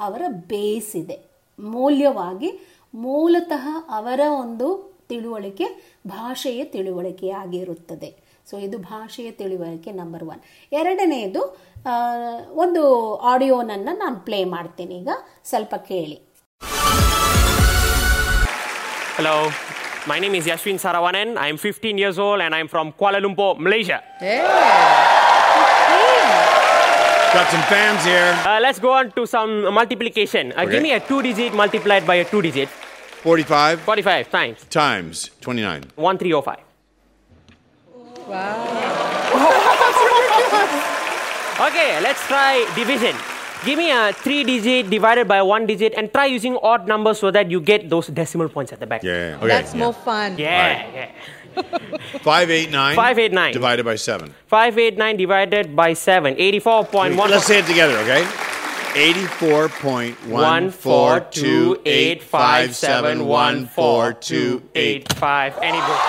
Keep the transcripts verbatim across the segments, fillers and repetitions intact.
ಅವರ ಬೇಸ್ ಇದೆ. ಮೌಲ್ಯವಾಗಿ ಮೂಲತಃ ಅವರ ಒಂದು ತಿಳುವಳಿಕೆ ಭಾಷೆಯ ತಿಳುವಳಿಕೆಯಾಗಿರುತ್ತದೆ. ಸೊ ಇದು ಭಾಷೆಯ ತಿಳುವಳಿಕೆ ನಂಬರ್ ಒನ್. ಎರಡನೆಯದು ಒಂದು ಆಡಿಯೋನನ್ನು ನಾನು ಪ್ಲೇ ಮಾಡ್ತೀನಿ, ಈಗ ಸ್ವಲ್ಪ ಕೇಳಿ. Hello, my name is Yashwin Saravanan. I am fifteen years old and I am from Kuala Lumpur, Malaysia. Hey. Got some fans here. Uh, let's go on to some multiplication. Uh, Okay. Give me a two digit multiplied by a two digit. forty-five forty-five times times twenty-nine. one three oh five. Wow. Okay, let's try division. Give me a three digit divided by one digit and try using odd numbers so that you get those decimal points at the back. Yeah. Okay. That's yeah. more fun. Yeah, Right. yeah. five eighty-nine. five eighty-nine. Divided by seven. five eighty-nine divided by seven. eighty-four point one. Let's say it together, okay? eighty-four point one four two eight five seven one four two eight. five. Any book.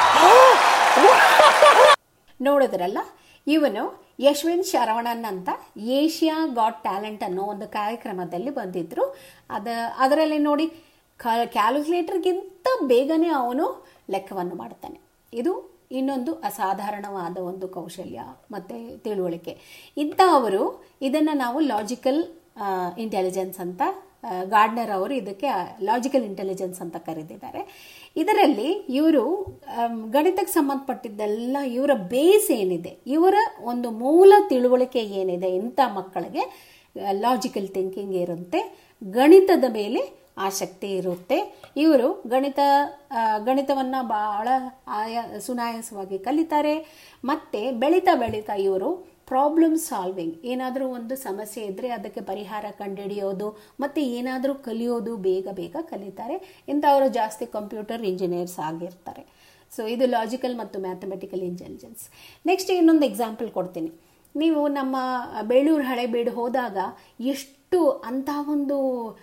ನೋಡಿದ್ರಲ್ಲ, ಇವನು ಯಶ್ವಿನ್ ಶರವಣನ್ ಅಂತ Asia got talent ಅನ್ನೋ ಒಂದು ಕಾರ್ಯಕ್ರಮದಲ್ಲಿ ಬಂದಿದ್ರು. ಅದ ಅದರಲ್ಲಿ ನೋಡಿ ಕ್ಯಾಲ್ಕುಲೇಟರ್ಗಿಂತ ಬೇಗನೆ ಅವನು ಲೆಕ್ಕವನ್ನು ಮಾಡ್ತಾನೆ. ಇದು ಇನ್ನೊಂದು ಅಸಾಧಾರಣವಾದ ಒಂದು ಕೌಶಲ್ಯ ಮತ್ತು ತಿಳುವಳಿಕೆ. ಇಂಥವರು ಇದನ್ನು ನಾವು ಲಾಜಿಕಲ್ ಇಂಟೆಲಿಜೆನ್ಸ್ ಅಂತ, ಗಾರ್ಡ್ನರ್ ಅವರು ಇದಕ್ಕೆ ಲಾಜಿಕಲ್ ಇಂಟೆಲಿಜೆನ್ಸ್ ಅಂತ ಕರೆದಿದ್ದಾರೆ. ಇದರಲ್ಲಿ ಇವರು ಗಣಿತಕ್ಕೆ ಸಂಬಂಧಪಟ್ಟಿದ್ದೆಲ್ಲ ಇವರ ಬೇಸ್ ಏನಿದೆ, ಇವರ ಒಂದು ಮೂಲ ತಿಳುವಳಿಕೆ ಏನಿದೆ, ಇಂಥ ಮಕ್ಕಳಿಗೆ ಲಾಜಿಕಲ್ ಥಿಂಕಿಂಗ್ ಇರುತ್ತೆ, ಗಣಿತದ ಮೇಲೆ ಆಸಕ್ತಿ ಇರುತ್ತೆ. ಇವರು ಗಣಿತ ಗಣಿತವನ್ನು ಭಾಳ ಆಯಾ ಸುನಾಯಾಸವಾಗಿ ಕಲಿತಾರೆ. ಮತ್ತು ಬೆಳೀತಾ ಬೆಳೀತಾ ಇವರು ಪ್ರಾಬ್ಲಮ್ ಸಾಲ್ವಿಂಗ್, ಏನಾದರೂ ಒಂದು ಸಮಸ್ಯೆ ಇದ್ದರೆ ಅದಕ್ಕೆ ಪರಿಹಾರ ಕಂಡುಹಿಡಿಯೋದು ಮತ್ತು ಏನಾದರೂ ಕಲಿಯೋದು ಬೇಗ ಬೇಗ ಕಲಿತಾರೆ. ಇಂಥವರು ಜಾಸ್ತಿ ಕಂಪ್ಯೂಟರ್ ಇಂಜಿನಿಯರ್ಸ್ ಆಗಿರ್ತಾರೆ. ಸೊ ಇದು ಲಾಜಿಕಲ್ ಮತ್ತು ಮ್ಯಾಥಮೆಟಿಕಲ್ ಇಂಟೆಲಿಜೆನ್ಸ್. ನೆಕ್ಸ್ಟ್ ಇನ್ನೊಂದು ಎಕ್ಸಾಂಪಲ್ ಕೊಡ್ತೀನಿ. ನೀವು ನಮ್ಮ ಬೇಳೂರು ಹಳೆಬೀಡು ಹೋದಾಗ ಎಷ್ಟು ಅಂಥ ಒಂದು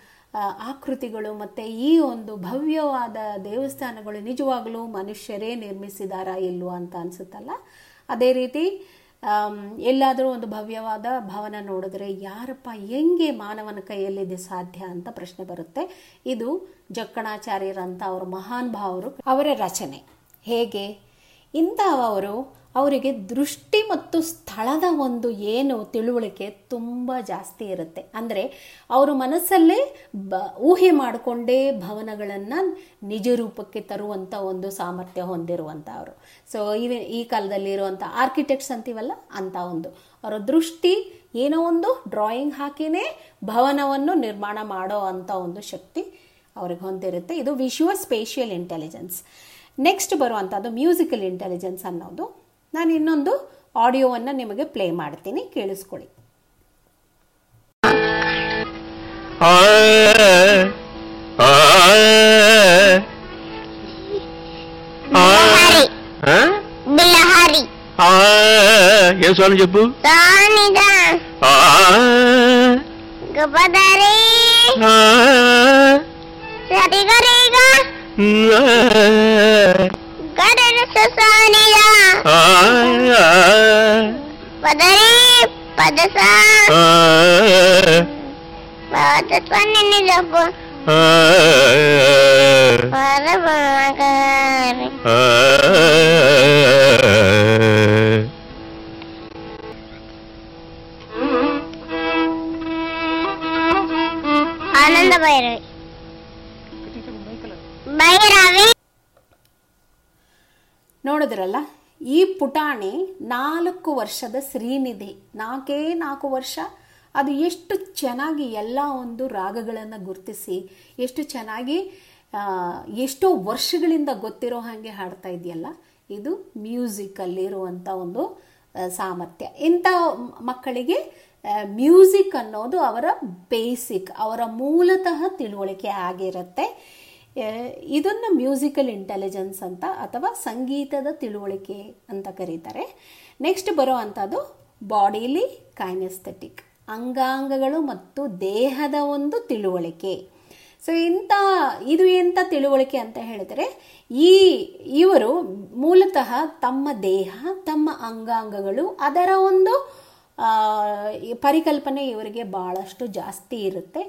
ಆಕೃತಿಗಳು ಮತ್ತು ಈ ಒಂದು ಭವ್ಯವಾದ ದೇವಸ್ಥಾನಗಳು ನಿಜವಾಗಲೂ ಮನುಷ್ಯರೇ ನಿರ್ಮಿಸಿದಾರಾ ಇಲ್ವೋ ಅಂತ ಅನಿಸುತ್ತಲ್ಲ. ಅದೇ ರೀತಿ ಎಲ್ಲಾದರೂ ಒಂದು ಭವ್ಯವಾದ ಭವನ ನೋಡಿದ್ರೆ ಯಾರಪ್ಪ ಹೆಂಗೆ ಮಾನವನ ಕೈಯಲ್ಲಿದೆ ಸಾಧ್ಯ ಅಂತ ಪ್ರಶ್ನೆ ಬರುತ್ತೆ. ಇದು ಜಕ್ಕಣಾಚಾರ್ಯರಂತ ಅವರ ಮಹಾನ್ ಭಾವರು ಅವರ ರಚನೆ. ಹೇಗೆ ಇಂಥವರು ಅವರಿಗೆ ದೃಷ್ಟಿ ಮತ್ತು ಸ್ಥಳದ ಒಂದು ಏನು ತಿಳುವಳಿಕೆ ತುಂಬ ಜಾಸ್ತಿ ಇರುತ್ತೆ. ಅಂದರೆ ಅವರು ಮನಸ್ಸಲ್ಲೇ ಬ ಊಹೆ ಮಾಡಿಕೊಂಡೇ ಭವನಗಳನ್ನು ನಿಜ ರೂಪಕ್ಕೆ ತರುವಂಥ ಒಂದು ಸಾಮರ್ಥ್ಯ ಹೊಂದಿರುವಂಥವರು. ಸೊ ಇವೆ ಈ ಕಾಲದಲ್ಲಿ ಇರುವಂಥ ಆರ್ಕಿಟೆಕ್ಟ್ಸ್ ಅಂತೀವಲ್ಲ, ಅಂಥ ಒಂದು ಅವರ ದೃಷ್ಟಿ ಏನೋ ಒಂದು ಡ್ರಾಯಿಂಗ್ ಹಾಕಿನೇ ಭವನವನ್ನು ನಿರ್ಮಾಣ ಮಾಡೋ ಅಂಥ ಒಂದು ಶಕ್ತಿ ಅವ್ರಿಗೆ ಹೊಂದಿರುತ್ತೆ. ಇದು ವಿಷುವಲ್ ಸ್ಪೇಷಿಯಲ್ ಇಂಟೆಲಿಜೆನ್ಸ್. ನೆಕ್ಸ್ಟ್ ಬರುವಂಥದ್ದು ಮ್ಯೂಸಿಕಲ್ ಇಂಟೆಲಿಜೆನ್ಸ್ ಅನ್ನೋದು. ನಾನು ಇನ್ನೊಂದು ಆಡಿಯೋವನ್ನು ನಿಮಗೆ ಪ್ಲೇ ಮಾಡ್ತೀನಿ, ಕೇಳಿಸ್ಕೊಳ್ಳಿ. ఏం స్వామి చెప్పు. ಆನಂದ ಭೈರವಿ ಭೈರವಿ ನೋಡಿದ್ರಲ್ಲ, ಈ ಪುಟಾಣಿ ನಾಲ್ಕು ವರ್ಷದ ಶ್ರೀನಿಧಿ, ನಾಲ್ಕೇ ನಾಲ್ಕು ವರ್ಷ. ಅದು ಎಷ್ಟು ಚೆನ್ನಾಗಿ ಎಲ್ಲ ಒಂದು ರಾಗಗಳನ್ನು ಗುರುತಿಸಿ ಎಷ್ಟು ಚೆನ್ನಾಗಿ ಎಷ್ಟೋ ವರ್ಷಗಳಿಂದ ಗೊತ್ತಿರೋ ಹಾಗೆ ಹಾಡ್ತಾ ಇದೆಯಲ್ಲ, ಇದು ಮ್ಯೂಸಿಕಲ್ಲಿರುವಂಥ ಒಂದು ಸಾಮರ್ಥ್ಯ. ಇಂಥ ಮಕ್ಕಳಿಗೆ ಮ್ಯೂಸಿಕ್ ಅನ್ನೋದು ಅವರ ಬೇಸಿಕ್, ಅವರ ಮೂಲತಃ ತಿಳುವಳಿಕೆ ಆಗಿರುತ್ತೆ. ಇದನ್ನು ಮ್ಯೂಸಿಕಲ್ ಇಂಟೆಲಿಜೆನ್ಸ್ ಅಂತ ಅಥವಾ ಸಂಗೀತದ ತಿಳುವಳಿಕೆ ಅಂತ ಕರೀತಾರೆ. ನೆಕ್ಸ್ಟ್ ಬರೋ ಅಂಥದ್ದು ಬಾಡಿಲಿ ಕೈನೆಸ್ಥೆಟಿಕ್, ಅಂಗಾಂಗಗಳು ಮತ್ತು ದೇಹದ ಒಂದು ತಿಳುವಳಿಕೆ. ಸೊ ಇಂಥ ಇದು ಎಂಥ ತಿಳುವಳಿಕೆ ಅಂತ ಹೇಳಿದರೆ, ಈ ಇವರು ಮೂಲತಃ ತಮ್ಮ ದೇಹ, ತಮ್ಮ ಅಂಗಾಂಗಗಳು, ಅದರ ಒಂದು ಪರಿಕಲ್ಪನೆ ಇವರಿಗೆ ಭಾಳಷ್ಟು ಜಾಸ್ತಿ ಇರುತ್ತೆ.